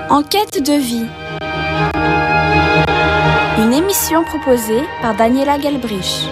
En quête de vie. Une émission proposée par Daniela Gelbrich.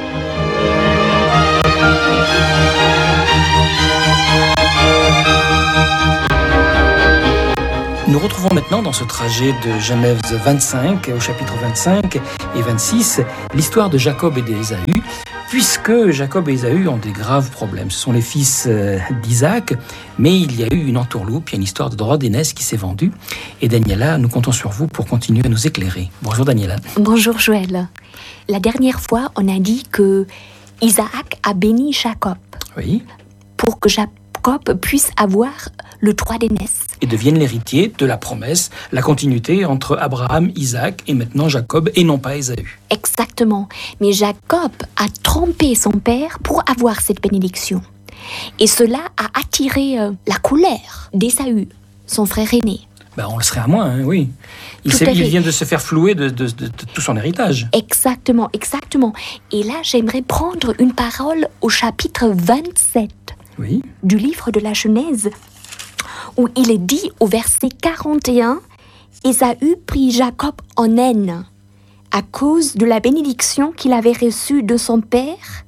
Nous retrouvons maintenant dans ce trajet de Genèse 25, au chapitre 25 et 26, l'histoire de Jacob et d'Ésaü, puisque Jacob et Ésaü ont des graves problèmes. Ce sont les fils d'Isaac, mais il y a eu une entourloupe, il y a une histoire de droit d'aînesse qui s'est vendue. Et Daniela, nous comptons sur vous pour continuer à nous éclairer. Bonjour Daniela. Bonjour Joël. La dernière fois, on a dit que Isaac a béni Jacob. Oui. Pour que Jacob puisse avoir le droit d'aînesse. Et devienne l'héritier de la promesse, la continuité entre Abraham, Isaac et maintenant Jacob, et non pas Ésaü. Exactement. Mais Jacob a trompé son père pour avoir cette bénédiction. Et cela a attiré la colère d'Ésaü, son frère aîné. On le serait à moins, hein, oui. Il vient de se faire flouer de tout son héritage. Exactement. Et là, j'aimerais prendre une parole au chapitre 27 du livre de la Genèse, où il est dit au verset 41, « Ésaü prit Jacob en haine à cause de la bénédiction qu'il avait reçue de son père,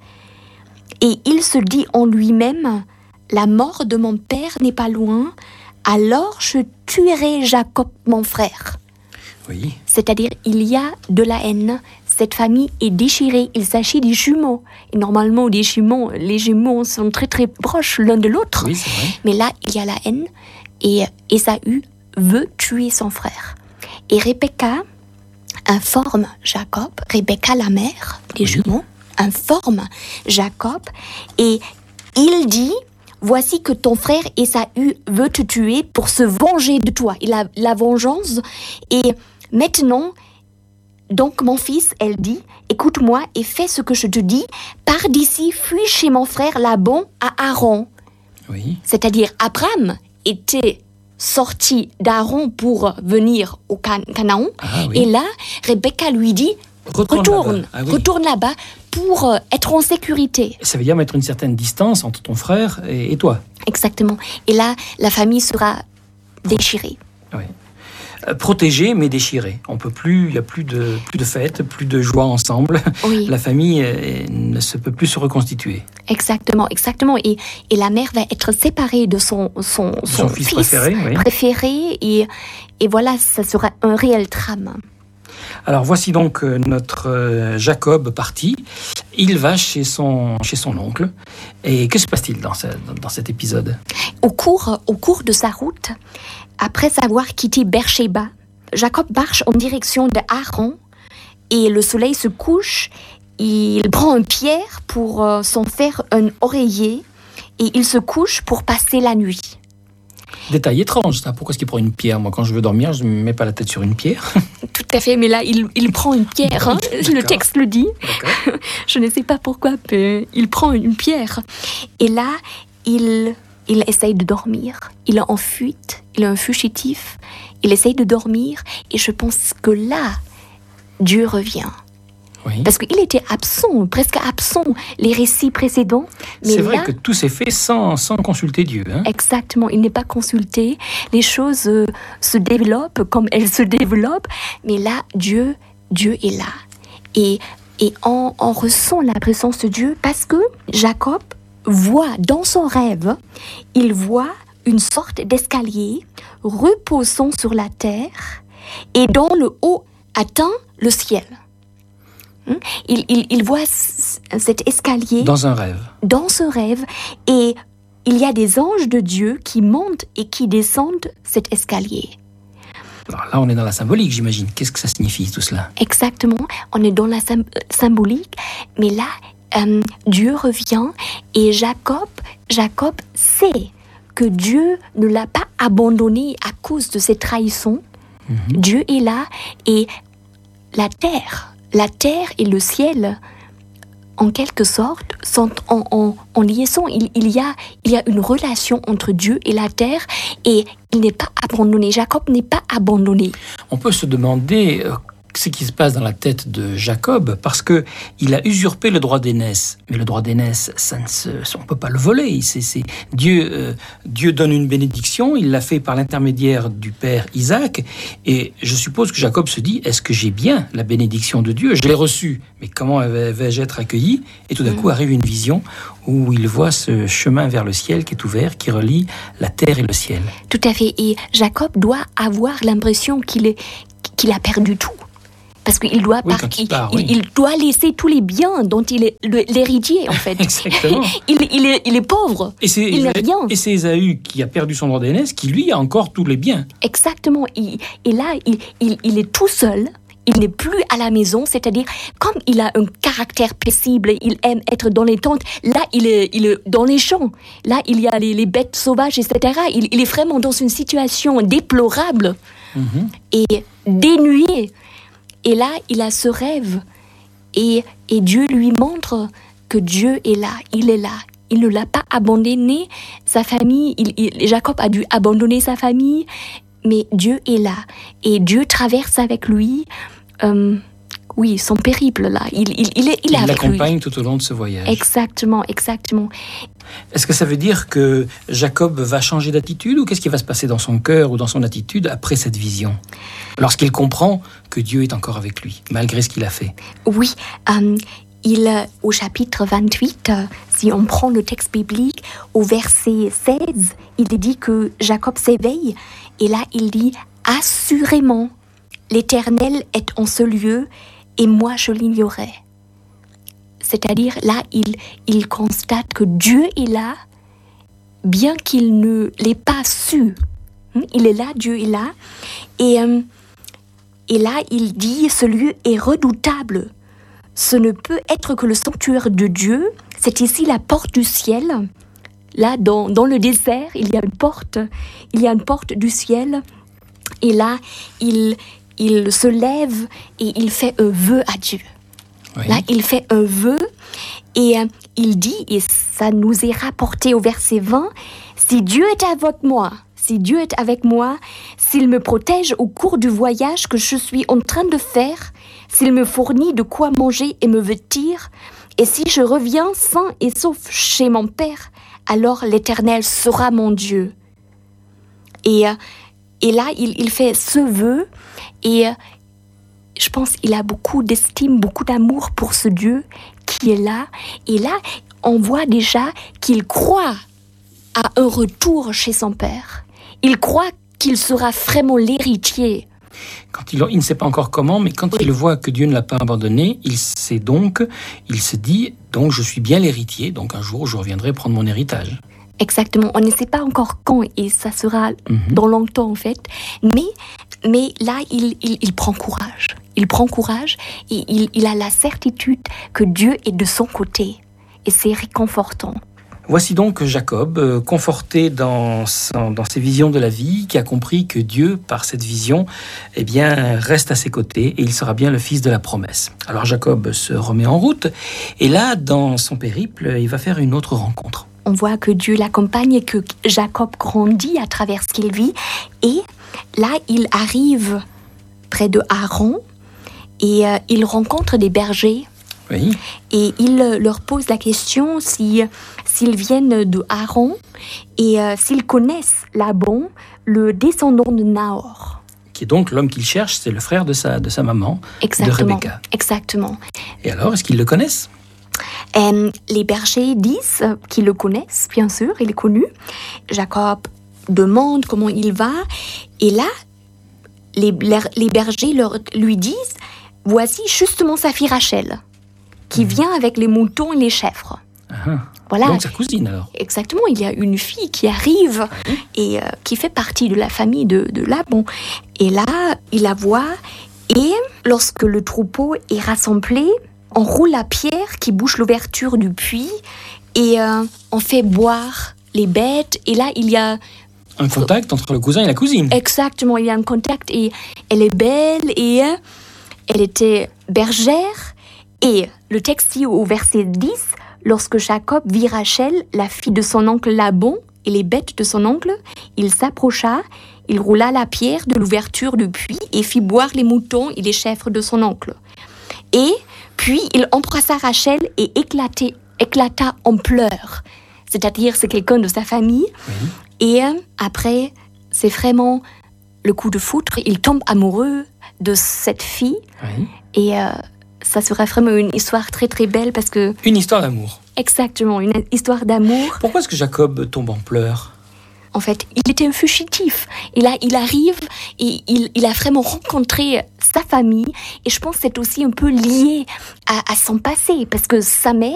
et il se dit en lui-même, « La mort de mon père n'est pas loin, alors je tuerai Jacob mon frère. » Oui. C'est-à-dire, il y a de la haine. Cette famille est déchirée. Il s'agit des jumeaux. Et normalement, les jumeaux sont très très proches l'un de l'autre. Oui, c'est vrai. Mais là, il y a la haine. Et Ésaü veut tuer son frère. Et Rebecca informe Jacob, Rebecca la mère des jumeaux, informe Jacob. Et il dit, voici que ton frère Ésaü veut te tuer pour se venger de toi. Il a la vengeance. Et maintenant, donc mon fils, elle dit, écoute-moi et fais ce que je te dis. Pars d'ici, fuis chez mon frère Laban à Haran. Oui. C'est-à-dire, Abraham était sorti d'Haran pour venir au Canaan. Ah, oui. Et là, Rebecca lui dit, retourne là-bas pour être en sécurité. Ça veut dire mettre une certaine distance entre ton frère et toi. Exactement. Et là, la famille sera déchirée. Oui. Protégée mais déchirée. On peut plus, il y a plus de fêtes, plus de joie ensemble. Oui. La famille ne se peut plus se reconstituer. Exactement. Et la mère va être séparée de son fils préféré et voilà, ça sera un réel drame. Alors voici donc notre Jacob parti. Il va chez son oncle. Et que se passe-t-il dans cet épisode ? Au cours de sa route, après avoir quitté Beersheba, Jacob marche en direction de Haran et le soleil se couche. Il prend une pierre pour s'en faire un oreiller et il se couche pour passer la nuit. Détail étrange, ça. Pourquoi est-ce qu'il prend une pierre ? Moi, quand je veux dormir, je ne me mets pas la tête sur une pierre. Tout à fait, mais là, il prend une pierre. Le texte le dit. D'accord. Je ne sais pas pourquoi, mais il prend une pierre. Et là, il essaye de dormir. Il est en fuite, il est un fugitif. Il essaye de dormir. Et je pense que là, Dieu revient. Oui. Parce qu'il était presque absent, les récits précédents. Mais c'est vrai que tout s'est fait sans consulter Dieu. Hein. Exactement, il n'est pas consulté. Les choses se développent comme elles se développent. Mais là, Dieu est là. Et on ressent la présence de Dieu parce que Jacob voit dans son rêve, il voit une sorte d'escalier reposant sur la terre et dont le haut atteint le ciel. Il voit cet escalier dans un rêve. Dans ce rêve, et il y a des anges de Dieu qui montent et qui descendent cet escalier. Alors là, on est dans la symbolique, j'imagine. Qu'est-ce que ça signifie, tout cela ? Exactement, on est dans la symbolique, mais là, Dieu revient et Jacob sait que Dieu ne l'a pas abandonné à cause de ses trahisons. Mm-hmm. Dieu est là et la terre et le ciel, en quelque sorte, sont en liaison. Il y a une relation entre Dieu et la terre et il n'est pas abandonné. Jacob n'est pas abandonné. On peut se demander ce qui se passe dans la tête de Jacob, parce que il a usurpé le droit d'aînesse. Mais le droit d'aînesse, on ne peut pas le voler. Dieu donne une bénédiction, il l'a fait par l'intermédiaire du père Isaac, et je suppose que Jacob se dit, est-ce que j'ai bien la bénédiction de Dieu ? Je l'ai reçue, mais comment vais-je être accueilli ? Et tout d'un coup arrive une vision où il voit ce chemin vers le ciel qui est ouvert, qui relie la terre et le ciel. Tout à fait, et Jacob doit avoir l'impression qu'il a perdu tout. Parce qu'il doit il doit laisser tous les biens dont il est l'héritier, en fait. Exactement. il est pauvre. Il n'a rien. Et c'est Ésaü qui a perdu son droit d'aînesse, qui lui a encore tous les biens. Exactement. Et là, il est tout seul. Il n'est plus à la maison, c'est-à-dire, comme il a un caractère paisible, il aime être dans les tentes, là, il est dans les champs. Là, il y a les bêtes sauvages, etc. Il est vraiment dans une situation déplorable et dénuée. Et là, il a ce rêve. Et Dieu lui montre que Dieu est là. Il est là. Il ne l'a pas abandonné. Sa famille, Jacob a dû abandonner sa famille. Mais Dieu est là. Et Dieu traverse avec lui son périple là. Il est avec lui. Il l'accompagne tout au long de ce voyage. Exactement. Est-ce que ça veut dire que Jacob va changer d'attitude, ou qu'est-ce qui va se passer dans son cœur ou dans son attitude après cette vision ? Lorsqu'il comprend que Dieu est encore avec lui, malgré ce qu'il a fait. Oui, au chapitre 28, si on prend le texte biblique, au verset 16, il est dit que Jacob s'éveille, et là il dit « Assurément, l'Éternel est en ce lieu, et moi je l'ignorais. » C'est-à-dire, là, il constate que Dieu est là, bien qu'il ne l'ait pas su. Il est là, Dieu est là. Et là, il dit, ce lieu est redoutable. Ce ne peut être que le sanctuaire de Dieu. C'est ici la porte du ciel. Là, dans le désert, il y a une porte du ciel. Et là, il se lève et il fait un vœu à Dieu. Oui. Là, il fait un vœu et il dit, et ça nous est rapporté au verset 20, « Si Dieu est avec moi, s'il me protège au cours du voyage que je suis en train de faire, s'il me fournit de quoi manger et me vêtir, et si je reviens sain et sauf chez mon Père, alors l'Éternel sera mon Dieu. » Et là, il fait ce vœu et je pense qu'il a beaucoup d'estime, beaucoup d'amour pour ce Dieu qui est là. Et là, on voit déjà qu'il croit à un retour chez son Père. Il croit qu'il sera vraiment l'héritier. Il ne sait pas encore comment, mais quand il voit que Dieu ne l'a pas abandonné, il se dit, donc je suis bien l'héritier, donc un jour je reviendrai prendre mon héritage. Exactement, on ne sait pas encore quand, et ça sera dans longtemps en fait, mais là, il prend courage. Il prend courage et il a la certitude que Dieu est de son côté. Et c'est réconfortant. Voici donc Jacob, conforté dans ses visions de la vie, qui a compris que Dieu, par cette vision, reste à ses côtés et il sera bien le fils de la promesse. Alors Jacob se remet en route et là, dans son périple, il va faire une autre rencontre. On voit que Dieu l'accompagne et que Jacob grandit à travers ce qu'il vit. Et là, il arrive près de Haran et il rencontre des bergers. Oui. Et il leur pose la question s'ils viennent de Haran et s'ils connaissent Laban, le descendant de Nahor. Qui est donc l'homme qu'il cherche, c'est le frère de sa maman, de Rebecca. Exactement. Et alors, est-ce qu'ils le connaissent ? Les bergers disent qu'ils le connaissent, bien sûr, il est connu. Jacob demande comment il va. Et là, les bergers lui disent, voici justement sa fille Rachel, qui vient avec les moutons et les chèvres. Voilà. Donc sa cousine alors. Exactement, il y a une fille qui arrive et qui fait partie de la famille de Laban. Et là, il la voit et lorsque le troupeau est rassemblé, on roule la pierre qui bouche l'ouverture du puits et on fait boire les bêtes. Et là, il y a un contact entre le cousin et la cousine. Exactement, il y a un contact et elle est belle et elle était bergère. Et le texte dit au verset 10, lorsque Jacob vit Rachel, la fille de son oncle Laban, et les bêtes de son oncle, il s'approcha, il roula la pierre de l'ouverture du puits et fit boire les moutons et les chèvres de son oncle. Et puis il embrassa Rachel et éclata en pleurs. C'est-à-dire, c'est quelqu'un de sa famille. Oui. Et après, c'est vraiment le coup de foudre. Il tombe amoureux de cette fille. Oui. Et ça sera vraiment une histoire très très belle parce que... Une histoire d'amour. Exactement, une histoire d'amour. Pourquoi est-ce que Jacob tombe en pleurs? En fait, il était un fugitif. Il arrive et il a vraiment rencontré sa famille. Et je pense que c'est aussi un peu lié à son passé. Parce que sa mère